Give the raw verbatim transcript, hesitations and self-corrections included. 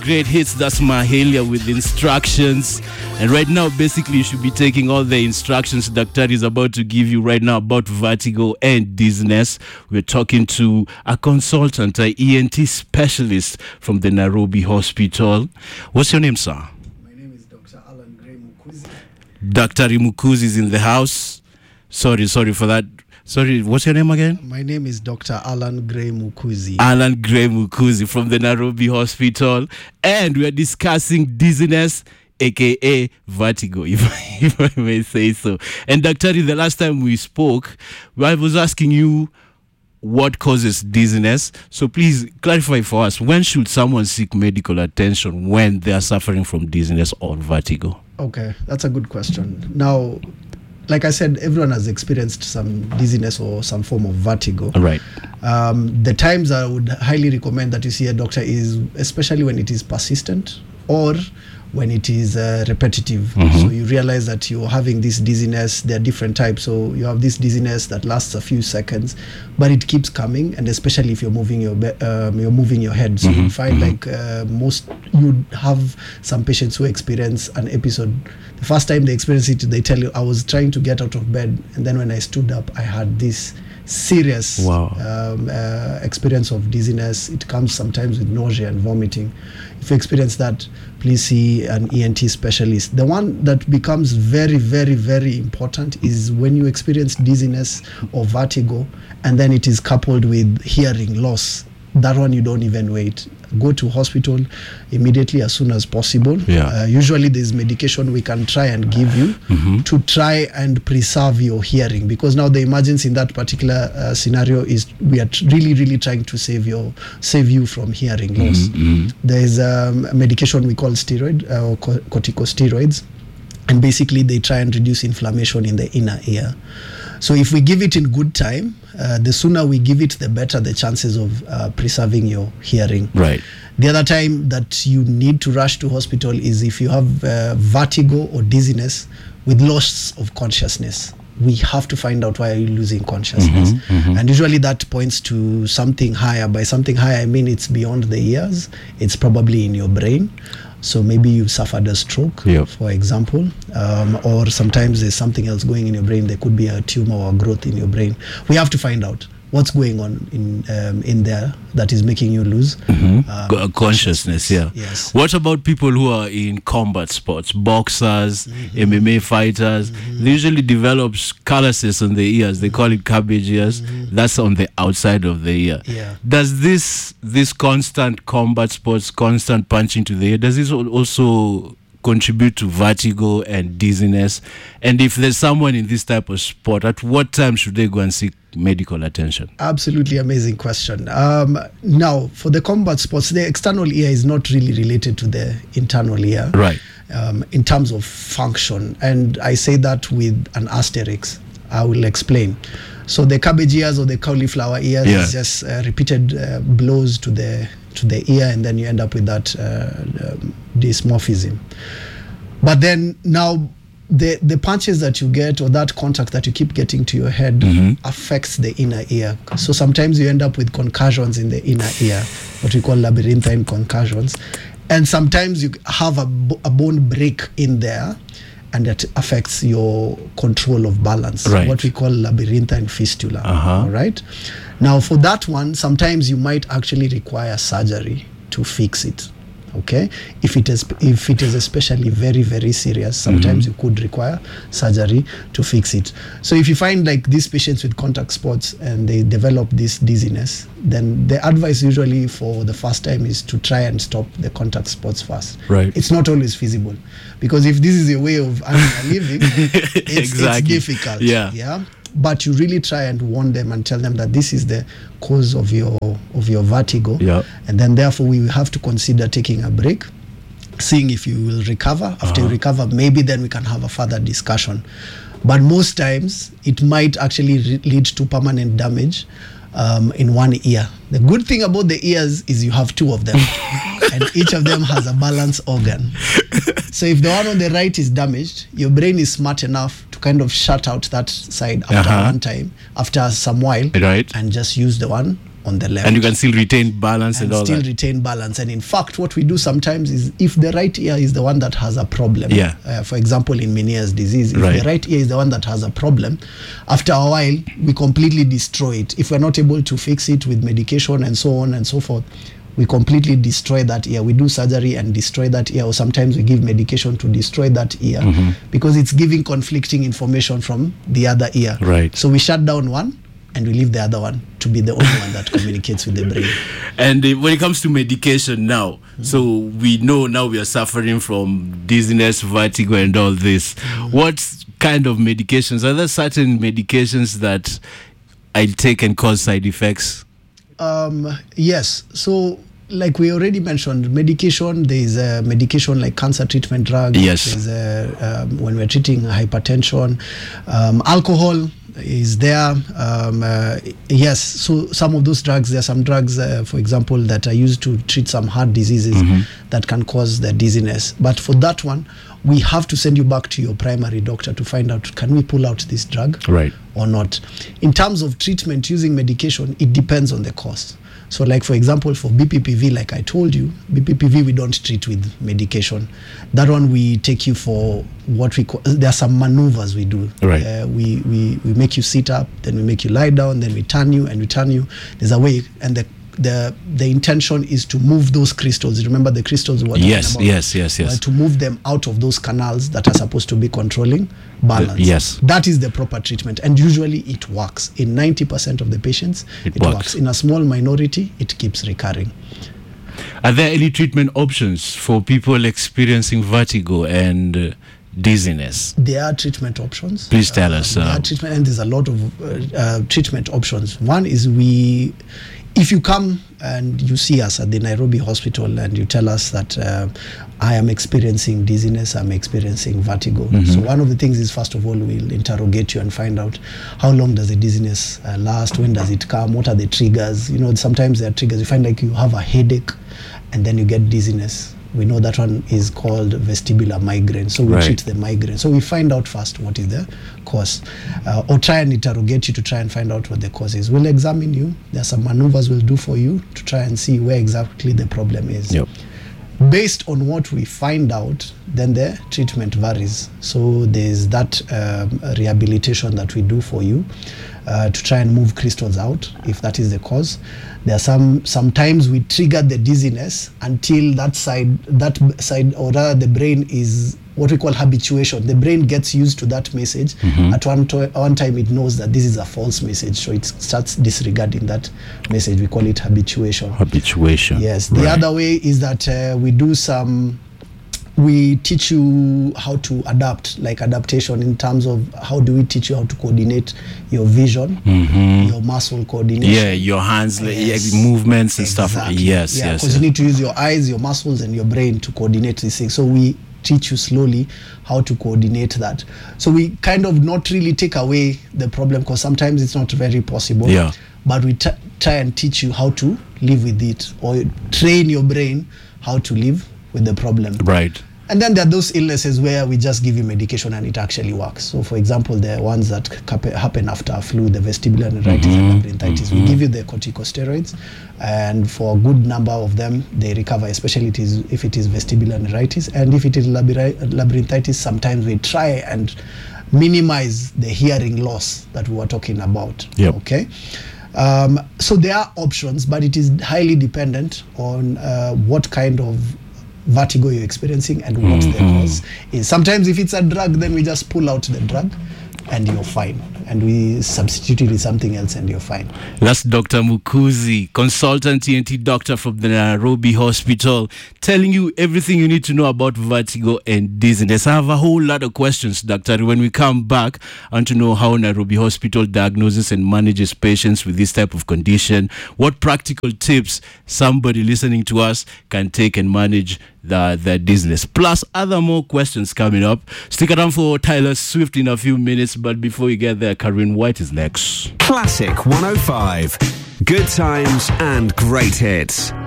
Great hits, that's Mahalia with instructions. And right now, basically, you should be taking all the instructions Doctor is about to give you right now about vertigo and dizziness. We're talking to a consultant, an E N T specialist from the Nairobi Hospital. What's your name, sir? My name is Doctor Alan Gray Mukuzi. Doctor Mukuzi is in the house. Sorry, sorry for that. Sorry, what's your name again? My name is Doctor Alan Gray Mukuzi. Alan Gray Mukuzi from the Nairobi Hospital. And we are discussing dizziness, aka vertigo, if, if I may say so. And Doctor, the last time we spoke, I was asking you what causes dizziness. So please clarify for us, when should someone seek medical attention when they are suffering from dizziness or vertigo? Okay, that's a good question. Now, like I said, everyone has experienced some dizziness or some form of vertigo. Right. Um, the times I would highly recommend that you see a doctor is especially when it is persistent or when it is uh, repetitive. Mm-hmm. So you realize that you're having this dizziness. There are different types. So you have this dizziness that lasts a few seconds, but it keeps coming, and especially if you're moving your be- um, you're moving your head. So mm-hmm. you find mm-hmm. like uh, most you have some patients who experience an episode. The first time they experience it, they tell you, I was trying to get out of bed, and then when I stood up, I had this serious wow. um, uh, experience of dizziness. It comes sometimes with nausea and vomiting. If you experience that, please see an E N T specialist. The one that becomes very, very, very important is when you experience dizziness or vertigo, and then it is coupled with hearing loss. That one you don't even wait. Go to hospital immediately as soon as possible. Yeah. Uh, usually there's medication we can try and give you mm-hmm. to try and preserve your hearing, because now the emergency in that particular uh, scenario is we are t- really, really trying to save your save you from hearing loss. Mm-hmm. There's um, a medication we call steroid uh, or co- corticosteroids, and basically they try and reduce inflammation in the inner ear. So if we give it in good time, uh, the sooner we give it, the better the chances of uh, preserving your hearing. Right. The other time that you need to rush to hospital is if you have uh, vertigo or dizziness with loss of consciousness. We have to find out why are you losing consciousness. Mm-hmm, mm-hmm. And usually that points to something higher. By something higher, I mean it's beyond the ears. It's probably in your brain. So maybe you've suffered a stroke, yep. for example, um, or sometimes there's something else going in your brain. There could be a tumor or a growth in your brain. We have to find out what's going on in um, in there that is making you lose mm-hmm. um, uh, consciousness. Yeah. Yes. What about people who are in combat sports, boxers, mm-hmm. M M A fighters? Mm-hmm. They usually develop calluses on the ears. They mm-hmm. call it cabbage ears. Mm-hmm. That's on the outside of the ear. Yeah. Does this this constant combat sports, constant punching to the ear, does this also contribute to vertigo and dizziness? And if there's someone in this type of sport, at what time should they go and seek medical attention? Absolutely amazing question. Um, now, for the combat sports, the external ear is not really related to the internal ear. Right. Um, in terms of function. And I say that with an asterisk. I will explain. So the cabbage ears or the cauliflower ears yeah. is just uh, repeated uh, blows to the to the ear, and then you end up with that uh, um, dysmorphism. But then now the the punches that you get or that contact that you keep getting to your head mm-hmm. affects the inner ear. So sometimes you end up with concussions in the inner ear, what we call labyrinthine concussions. And sometimes you have a, a bone break in there, and that affects your control of balance, right. what we call labyrinthine fistula. Uh-huh. All right. Now, for that one, sometimes you might actually require surgery to fix it. Okay, if it is if it is especially very very serious, sometimes mm-hmm. you could require surgery to fix it. So if you find like these patients with contact sports and they develop this dizziness, then the advice usually for the first time is to try and stop the contact sports first. Right. It's not always feasible, because if this is your way of earning a living, it's, exactly. it's difficult. Yeah. Yeah. But you really try and warn them and tell them that this is the cause of your of your vertigo, yeah. and then therefore we will have to consider taking a break, seeing if you will recover. After uh-huh. you recover, maybe then we can have a further discussion. But most times it might actually re- lead to permanent damage um, in one ear. The good thing about the ears is you have two of them, and each of them has a balance organ. So if the one on the right is damaged, your brain is smart enough to kind of shut out that side after uh-huh. one time, after some while, right. and just use the one on the left. And you can still retain balance and, and all still that. retain balance. And in fact, what we do sometimes is if the right ear is the one that has a problem, yeah. uh, for example, in Meniere's disease, if right. the right ear is the one that has a problem, after a while, we completely destroy it. If we're not able to fix it with medication and so on and so forth, we completely destroy that ear. We do surgery and destroy that ear, or sometimes we give medication to destroy that ear mm-hmm. because it's giving conflicting information from the other ear. Right. So we shut down one and we leave the other one to be the only one that communicates with the brain. And uh, when it comes to medication now, mm-hmm. so we know now we are suffering from dizziness, vertigo, and all this. Mm-hmm. What kind of medications? Are there certain medications that I take and cause side effects? Um, yes. So, like we already mentioned, medication, there is a medication like cancer treatment drugs. Yes. There's a, um, when we're treating hypertension, um, alcohol is there. Um, uh, yes. So some of those drugs, there are some drugs, uh, for example, that are used to treat some heart diseases mm-hmm. that can cause the dizziness. But for that one, we have to send you back to your primary doctor to find out, can we pull out this drug right. or not? In terms of treatment using medication, it depends on the cost. So like, for example, for B P P V, like I told you, B P P V, we don't treat with medication. That one, we take you for what we call, there are some maneuvers we do. Right. Uh, we, we, we make you sit up, then we make you lie down, then we turn you and we turn you. There's a way, and the the the intention is to move those crystals. Remember the crystals? What yes, yes, yes, yes. Uh, to move them out of those canals that are supposed to be controlling balance. The, yes. That is the proper treatment, and usually it works. In ninety percent of the patients, it, it works. works. In a small minority, it keeps recurring. Are there any treatment options for people experiencing vertigo and uh, dizziness? There are treatment options. Please tell uh, us. There uh, are treatment, and there's a lot of uh, uh, treatment options. One is we, if you come and you see us at the Nairobi hospital and you tell us that uh, I am experiencing dizziness, I'm experiencing vertigo. Mm-hmm. So one of the things is, first of all, we'll interrogate you and find out how long does the dizziness uh, last, when does it come, what are the triggers. You know, sometimes there are triggers. You find like you have a headache and then you get dizziness. We know that one is called vestibular migraine. So we right. treat the migraine. So we find out first what is the cause, uh, or try and interrogate you to try and find out what the cause is. We'll examine you. There are some maneuvers we'll do for you to try and see where exactly the problem is. Yep. Based on what we find out, then the treatment varies. So there's that um, rehabilitation that we do for you uh, to try and move crystals out, if that is the cause. There are some, sometimes we trigger the dizziness until that side, that side, or rather the brain is what we call habituation. The brain gets used to that message. Mm-hmm. At one, to- one time it knows that this is a false message, so it starts disregarding that message. We call it habituation. Habituation. Yes. The right. other way is that uh, we do some, we teach you how to adapt, like adaptation in terms of how do we teach you how to coordinate your vision, mm-hmm. your muscle coordination. Yeah, your hands, yes. like, movements and exactly. stuff. Yes, yeah, yes. Because you need to use your eyes, your muscles, and your brain to coordinate these things. So we teach you slowly how to coordinate that. So we kind of not really take away the problem, because sometimes it's not very possible. Yeah. But we t- try and teach you how to live with it, or train your brain how to live with the problem. Right. And then there are those illnesses where we just give you medication and it actually works. So, for example, the ones that happen after a flu, the vestibular neuritis mm-hmm. and labyrinthitis, mm-hmm. we give you the corticosteroids, and for a good number of them, they recover, especially it is, if it is vestibular neuritis. And if it is labyri- labyrinthitis, sometimes we try and minimize the hearing loss that we were talking about. Yep. Okay. Um, so there are options, but it is highly dependent on uh, what kind of vertigo you're experiencing and what mm-hmm. the cause is. Sometimes if it's a drug, then we just pull out the drug and you're fine, and we substitute it with something else and you're fine. That's Doctor Mukuzi, consultant T N T doctor from the Nairobi Hospital, telling you everything you need to know about vertigo and dizziness. I have a whole lot of questions, Doctor. When we come back, I want to know how Nairobi Hospital diagnoses and manages patients with this type of condition. What practical tips somebody listening to us can take and manage the, the dizziness. Plus other more questions coming up. Stick around for Tyler Swift in a few minutes, but before you get there, Karine White is next. Classic one oh five. Good times and great hits.